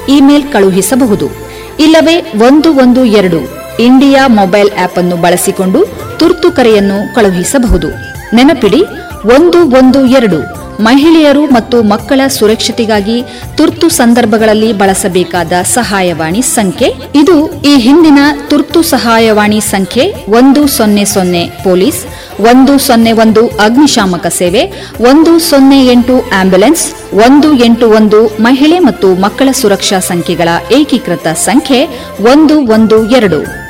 Email ಕಳುಹಿಸಬಹುದು. ಇಲ್ಲವೇ 112 India mobile app ಅನ್ನು ಬಳಸಿಕೊಂಡು ತುರ್ತು ಕರೆಯನ್ನು ಕಳುಹಿಸಬಹುದು. ನೆನಪಿಡಿ, 112 ಮಹಿಳೆಯರು ಮತ್ತು ಮಕ್ಕಳ ಸುರಕ್ಷತೆಗಾಗಿ ತುರ್ತು ಸಂದರ್ಭಗಳಲ್ಲಿ ಬಳಸಬೇಕಾದ ಸಹಾಯವಾಣಿ ಸಂಖ್ಯೆ. ಇದು ಈ ಹಿಂದಿನ ತುರ್ತು ಸಹಾಯವಾಣಿ ಸಂಖ್ಯೆ 100 ಪೊಲೀಸ್, 101 ಅಗ್ನಿಶಾಮಕ ಸೇವೆ, 108 ಆಂಬ್ಯುಲೆನ್ಸ್, 181 ಮಹಿಳೆ ಮತ್ತು ಮಕ್ಕಳ ಸುರಕ್ಷಾ ಸಂಖ್ಯೆಗಳ ಏಕೀಕೃತ ಸಂಖ್ಯೆ 112.